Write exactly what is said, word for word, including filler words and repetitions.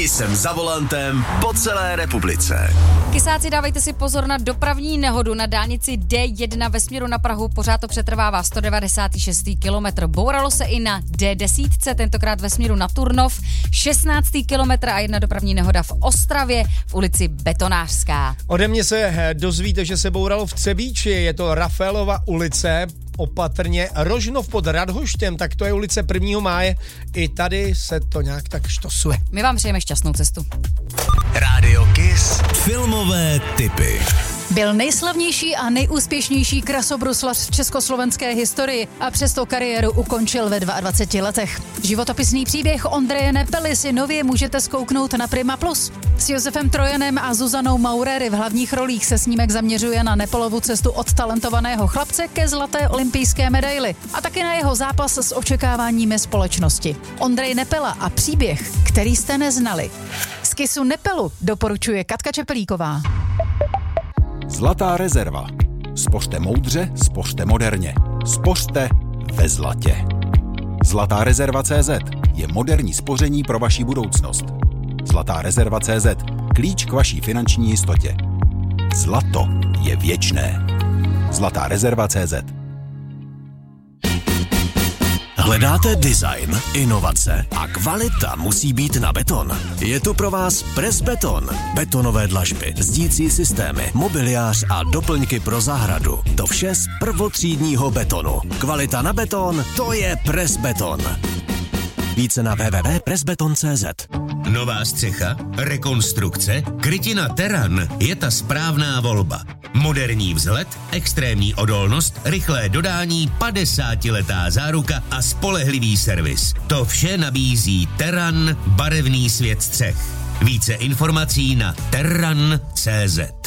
Kysem za volantem po celé republice. Kysáci, dávejte si pozor na dopravní nehodu na dálnici D jedna ve směru na Prahu. Pořád to přetrvává sto devadesát šest kilometr. Bouralo se i na D deset, tentokrát ve směru na Turnov. šestnáctý kilometr a jedna dopravní nehoda v Ostravě v ulici Betonářská. Ode mě se dozvíte, že se bouralo v Třebíči. Je to Rafaelova ulice. Opatrně Rožnov pod Radhoštěm, tak to je ulice prvního máje. I tady se to nějak tak štosuje. My vám přejeme šťastnou cestu. Rádio Kiss. Filmové tipy. Byl nejslavnější a nejúspěšnější krasobruslař v československé historii a přesto kariéru ukončil ve dvaceti dvou letech. Životopisný příběh Ondreje Nepely si nově můžete zkouknout na Prima Plus. S Josefem Trojanem a Zuzanou Maurery v hlavních rolích se snímek zaměřuje na Nepelovu cestu od talentovaného chlapce ke zlaté olympijské medaili a taky na jeho zápas s očekáváními společnosti. Ondrej Nepela a příběh, který jste neznali. Z Kissu Nepelu doporučuje Katka Čepelíková. Zlatá rezerva. Spořte moudře, spořte moderně. Spořte ve zlatě. Zlatá rezerva tečka cé zet je moderní spoření pro vaši budoucnost. Zlatá rezerva tečka cé zet. Klíč k vaší finanční jistotě. Zlato je věčné. Zlatá rezerva tečka cé zet. Hledáte design, inovace a kvalita musí být na beton. Je tu pro vás Presbeton. Betonové dlažby, zdící systémy, mobiliář a doplňky pro zahradu. To vše z prvotřídního betonu. Kvalita na beton, to je Presbeton. Více na w w w tečka presbeton tečka cé zet. Nová střecha, rekonstrukce, krytina Terran je ta správná volba. Moderní vzhled, extrémní odolnost, rychlé dodání, padesátiletá záruka a spolehlivý servis. To vše nabízí Terran, barevný svět střech. Více informací na terran tečka cé zet.